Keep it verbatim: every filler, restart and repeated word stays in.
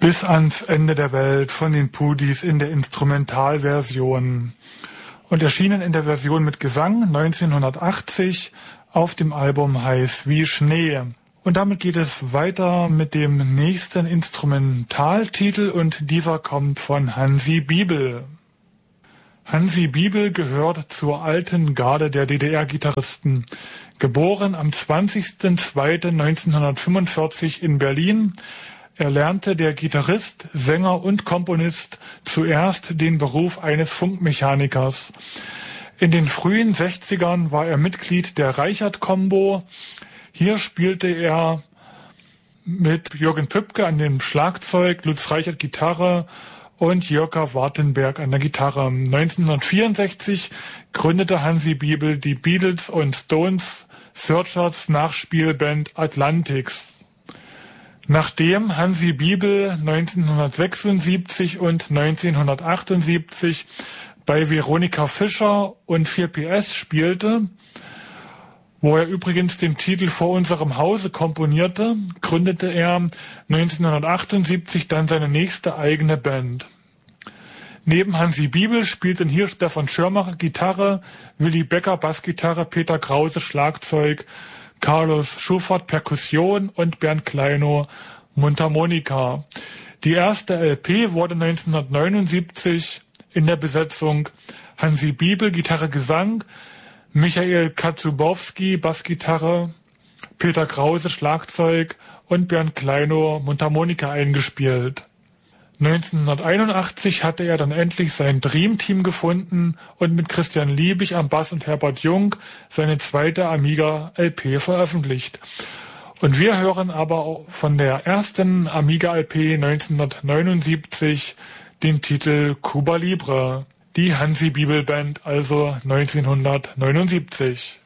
Bis ans Ende der Welt von den Pudis in der Instrumentalversion und erschienen in der Version mit Gesang neunzehnhundertachtzig auf dem Album Heiß wie Schnee. Und damit geht es weiter mit dem nächsten Instrumentaltitel und dieser kommt von Hansi Bibel. Hansi Bibel gehört zur alten Garde der D D R-Gitarristen. Geboren am zwanzigsten zweiten neunzehnhundertfünfundvierzig in Berlin, erlernte der Gitarrist, Sänger und Komponist zuerst den Beruf eines Funkmechanikers. In den frühen sechzigern war er Mitglied der Reichert-Combo. Hier spielte er mit Jürgen Püppke an dem Schlagzeug, Lutz Reichert Gitarre und Jörka Wartenberg an der Gitarre. neunzehnhundertvierundsechzig gründete Hansi Bibel die Beatles und Stones Searchers Nachspielband Atlantics. Nachdem Hansi Bibel neunzehnhundertsechsundsiebzig und neunzehnhundertachtundsiebzig bei Veronika Fischer und vier P S spielte, wo er übrigens den Titel Vor unserem Hause komponierte, gründete er neunzehnhundertachtundsiebzig dann seine nächste eigene Band. Neben Hansi Bibel spielten hier Stefan Schirmacher Gitarre, Willy Becker Bassgitarre, Peter Krause Schlagzeug, Carlos Schufert Perkussion und Bernd Kleinow Mundharmonika. Die erste L P wurde neunzehnhundertneunundsiebzig in der Besetzung Hansi Bibel Gitarre Gesang, Michael Katzubowski Bassgitarre, Peter Krause Schlagzeug und Bernd Kleinow Mundharmonika eingespielt. neunzehnhunderteinundachtzig hatte er dann endlich sein Dreamteam gefunden und mit Christian Liebig am Bass und Herbert Jung seine zweite Amiga-L P veröffentlicht. Und wir hören aber auch von der ersten Amiga-L P neunzehnhundertneunundsiebzig den Titel Cuba Libre, die Hansi Bibel Band, also neunzehnhundertneunundsiebzig.